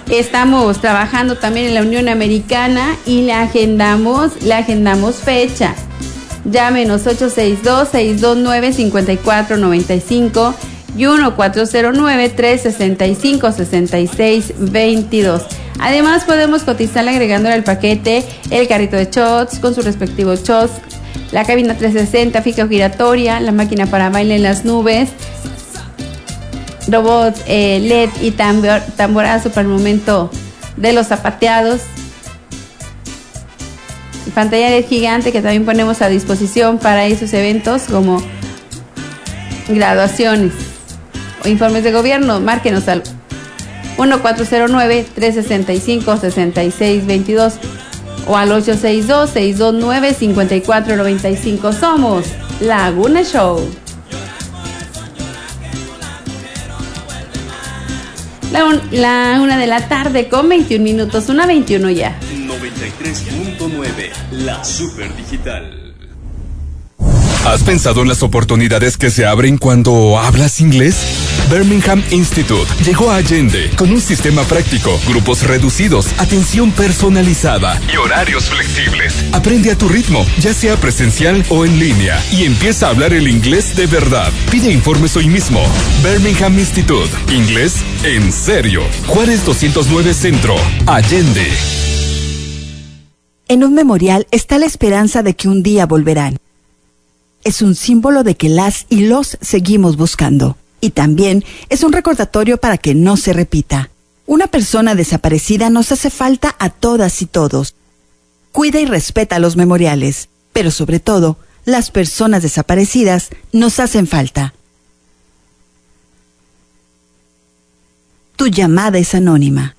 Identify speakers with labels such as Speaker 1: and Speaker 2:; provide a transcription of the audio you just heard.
Speaker 1: Estamos trabajando también en la Unión Americana y le agendamos fecha. Llámenos 862-629-5495 y 1-409-365-6622. Además podemos cotizarle agregándole al paquete el carrito de shots con su respectivo shots, la cabina 360 fija o giratoria, la máquina para baile en las nubes, robot LED y tamborazo para el momento de los zapateados, y pantalla LED gigante que también ponemos a disposición para esos eventos como graduaciones o informes de gobierno. Márquenos al 1-409-365-6622 o al 862-629-5495. Somos Laguna Show. La 1 de la tarde con 21 minutos, 1:21 ya.
Speaker 2: 93.9, la super digital.
Speaker 3: ¿Has pensado en las oportunidades que se abren cuando hablas inglés? Birmingham Institute llegó a Allende con un sistema práctico, grupos reducidos, atención personalizada y horarios flexibles. Aprende a tu ritmo, ya sea presencial o en línea, y empieza a hablar el inglés de verdad. Pide informes hoy mismo. Birmingham Institute, inglés en serio. Juárez 209 Centro, Allende.
Speaker 4: En un memorial está la esperanza de que un día volverán. Es un símbolo de que las y los seguimos buscando. Y también es un recordatorio para que no se repita. Una persona desaparecida nos hace falta a todas y todos. Cuida y respeta los memoriales, pero sobre todo, las personas desaparecidas nos hacen falta. Tu llamada es anónima.